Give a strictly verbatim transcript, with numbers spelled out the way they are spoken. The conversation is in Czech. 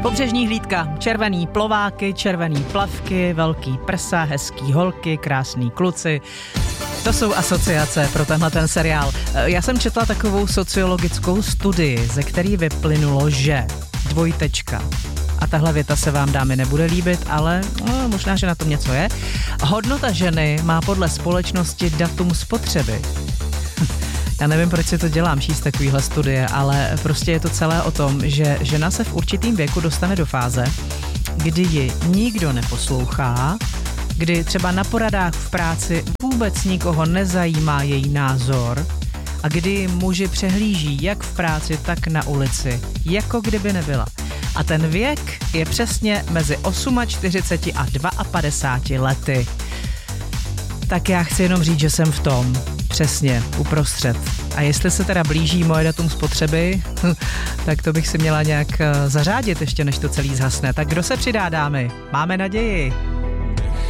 Pobřežní hlídka, červený plováky, červený plavky, velký prsa, hezký holky, krásný kluci. To jsou asociace pro tenhle ten seriál. Já jsem četla takovou sociologickou studii, ze který vyplynulo, že dvojtečka, a tahle věta se vám, dámy, nebude líbit, ale no, možná, že na tom něco je. Hodnota ženy má podle společnosti datum spotřeby. Já nevím, proč si to dělám, číst takovýhle studie, ale prostě je to celé o tom, že žena se v určitým věku dostane do fáze, kdy ji nikdo neposlouchá, kdy třeba na poradách v práci vůbec nikoho nezajímá její názor a kdy muži přehlíží jak v práci, tak na ulici, jako kdyby nebyla. A ten věk je přesně mezi čtyřiceti osmi a padesáti dvěma lety. Tak já chci jenom říct, že jsem v tom přesně uprostřed. A jestli se teda blíží moje datum spotřeby, tak to bych si měla nějak zařádit ještě, než to celý zhasne. Tak kdo se přidá, dámy? Máme naději.